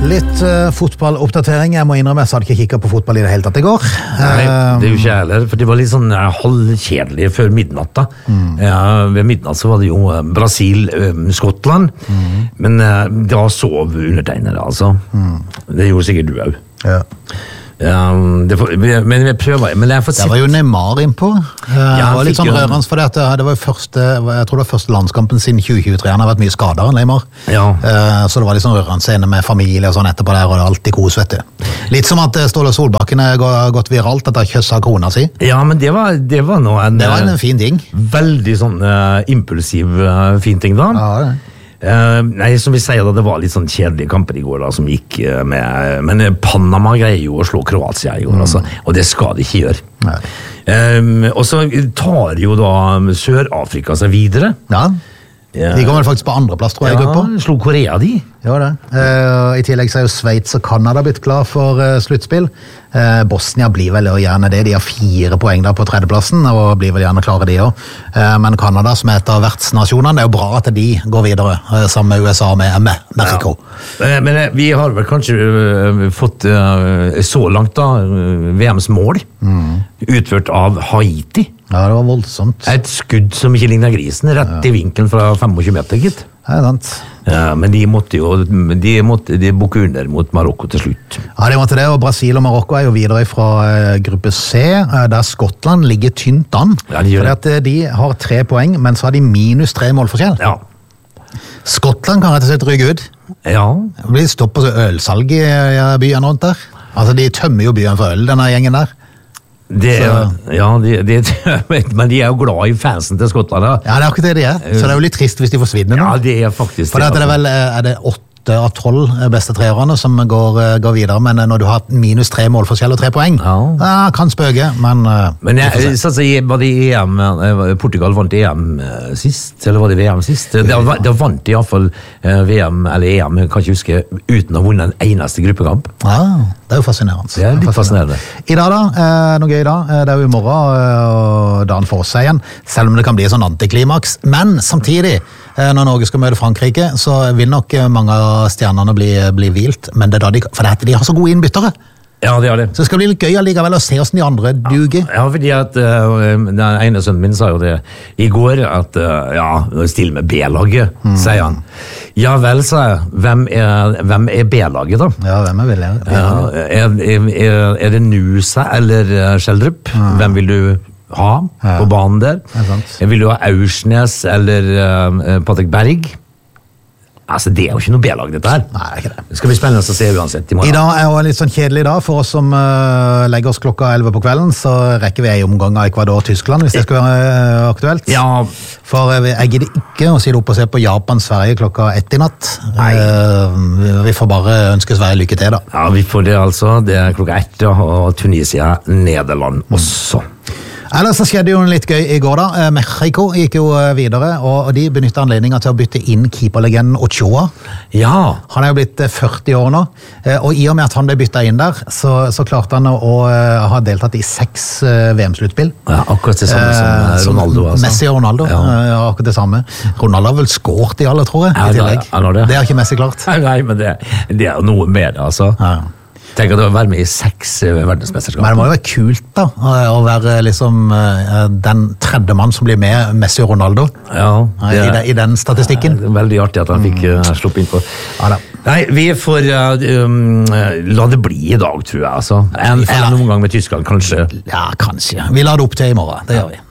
Litt fotballoppdatering. Jeg må innrømme, jeg hadde ikke kikket på fotball I det hele tatt I går. Nei, det jo ikke heller, for det var litt sånn halvkjedelig før midnatt da. Ved midnatt så var det jo Brasil, Skottland, men da sov undertegnere, altså. Det gjorde sikkert du også. Ja. Men vi prøver, men jeg får Det var jo Neymar innpå. Det var litt sånn rørende, for det var jo første, jeg tror det var første landskampen siden 2023. Han har vært mye skadet, Neymar. Ja. Så det var litt sånn rørende scene med familie og sånn etterpå der, og det er alltid kos, vet du. Litt som at Ståle Solbakken har gått viralt etter kjøss av kona si. Ja, men det var noe Det var en fin ting. Veldig sånn impulsiv fin ting da. Ja, det. Nei, som vi sier da, det var litt sånn kjedelige kamper I går da, som gikk med, men Panama greier jo å slå Kroatia I går, altså, og det skal de ikke gjøre. Og så tar jo da Sør-Afrika seg videre. Ja. De kommer faktisk på andre plass, tror jeg, I gruppa. Ja, slog Korea de. Ja, det. I tillegg så jo Sveits og Kanada blitt klar for sluttspill. Bosnia blir vel gjerne det. De har 4 poeng der på tredjeplassen, og blir vel gjerne klare de også. Men Kanada, som heter vertsnasjonene, det jo bra at de går videre, sammen med USA med Mexico. Ja. Men vi har vel kanskje fått så langt da, VMs mål, utført av Haiti. Ja, det var voldsomt. Et skudd som ikke ligner grisen, rett I vinkelen fra 25 meter, gitt. Ja, sant. Ja, men de måtte bukke under mot Marokko til slutt. Ja, de måtte det, og Brasil og Marokko jo videre fra gruppe C, der Skottland ligger tynt an. Ja, de gjør det. Fordi at de har 3 poeng, men så har de minus 3 målforskjell. Ja. Skottland kan rett og slett rykke ut. Ja. Det blir stopp på ølsalg I byen rundt der. Altså, de tømmer jo byen for øl, denne gjengen der. Men de jo glad I fansen til Skottland da. Ja, det akkurat det de så det jo litt trist hvis de forsvinner nå. Ja, det faktisk for det vel, det 8 av 12 beste treerne som går videre, men når du har minus 3 målforskjell og 3 poeng, kan spøke, men jeg var det EM, Portugal vant EM sist, eller var det VM sist? Da vant de I hvert fall VM eller EM, jeg kan ikke huske, uten å ha vunnet en eneste gruppekamp. Ja, det jo fascinerende. Det litt fascinerende. I dag da, noe gøy da, det jo I morgen og dagen for seg igjen, selv om det kan bli sånn antiklimaks, men samtidig, når Norge skal møte Frankrike, så vil nok mange av stjernene bli hvilt, men det da for de har så gode innbyttere. Ja, det det. Så det skal bli litt gøy allikevel å se hvordan de andre duger. Ja, fordi at den ene sønnen min sa jo det I går, at still med B-laget, sier han. Ja vel, sa jeg. Hvem B-laget da? Ja, hvem B-laget? Det Nusa eller Skjeldrup? Hvem vil du ha på banen der? Vil du ha Aursnes eller Patrick Berg? Altså, det jo ikke noe B-lag dette her. Nei, det ikke det. Det skal bli spennende å se uansett I morgen. I dag jo en litt sånn kjedelig dag for oss som legger oss klokka 11 på kvelden, så rekker vi en omgang av Ecuador-Tyskland, hvis det skal være aktuelt. Ja. For jeg gidder ikke å si det opp og se på Japan-Sverige klokka 1 I natt. Vi får bare ønske Sverige lykke til da. Ja, vi får det altså. Det klokka 1, og Tunisia, Nederland også. Ellers så skjedde jo en litt gøy I går da. Mexico gikk jo videre, og de benyttet anledningen til å bytte inn keeperlegenden Ochoa. Ja. Han jo blitt 40 år nå, og I og med at han ble byttet inn der, så klarte han å ha deltatt I 6 VM-sluttspill. Ja, akkurat det samme som Ronaldo. Altså. Messi og Ronaldo, akkurat det samme. Ronaldo har vel skåret I alle, tror jeg, I tillegg. Det har ikke Messi klart. Nei, men det jo noe med det, altså. Ja. Tenk at du være med I 6 verdensmesterskap. Men det må jo være kult da, å være liksom den tredje mann som blir med Messi og Ronaldo I den statistikken. Ja, veldig artig at han fikk sluppe inn på. Ja da. Nei, vi får la det bli I dag, tror jeg. Altså. En omgang med Tyskland, kanskje. Ja, kanskje. Vi lar det opp til I morgen, det gjør vi.